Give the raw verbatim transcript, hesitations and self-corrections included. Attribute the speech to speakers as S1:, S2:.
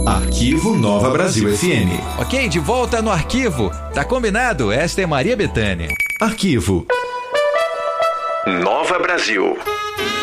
S1: Arquivo Nova Brasil F M.
S2: Ok, de volta no arquivo. Tá combinado? Esta é Maria Bethânia.
S1: Arquivo Nova Brasil.